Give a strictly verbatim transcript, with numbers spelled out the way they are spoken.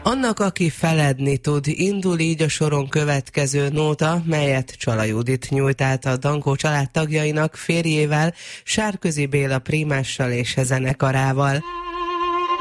Annak, aki feledni tud, indul így a soron következő nóta, melyet Csala Judit nyújt át a Dankó család tagjainak, férjével, Sárközi Béla prímással és zenekarával.